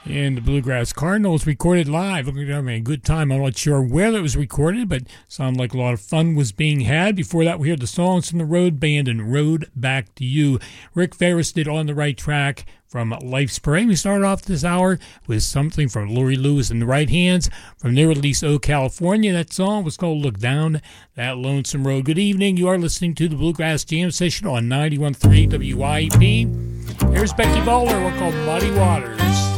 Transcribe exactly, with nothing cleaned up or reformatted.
And the Bluegrass Cardinals recorded live. Look at that, man. Good time. I'm not sure where it was recorded, but sounded like a lot of fun was being had. Before that, we heard the songs from the Road Band and Road Back to You. Rick Ferris did On the Right Track from Life's Parade. We started off this hour with something from Laurie Lewis and the Right Hands from their release, Oh California. That song was called Look Down That Lonesome Road. Good evening. You are listening to the Bluegrass Jam Session on ninety-one point three W I E P. Here's Becky Bowler. We're called Muddy Waters.